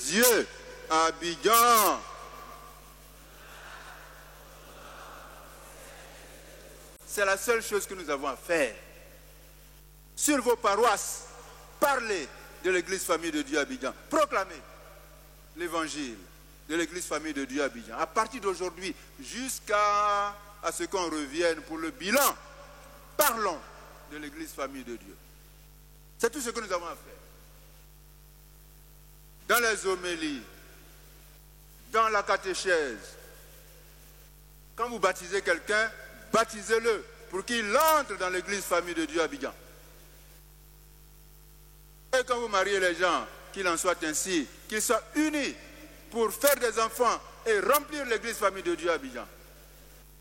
Dieu à Abidjan. C'est la seule chose que nous avons à faire. Sur vos paroisses, parlez de l'église famille de Dieu à Abidjan. Proclamez l'évangile de l'église famille de Dieu à Abidjan. À partir d'aujourd'hui, jusqu'à ce qu'on revienne pour le bilan, parlons de l'église famille de Dieu. C'est tout ce que nous avons à faire. Dans les homélies, dans la catéchèse, quand vous baptisez quelqu'un, baptisez-le pour qu'il entre dans l'église famille de Dieu à Abidjan. Et quand vous mariez les gens, qu'il en soit ainsi, qu'ils soient unis pour faire des enfants et remplir l'église famille de Dieu à Abidjan.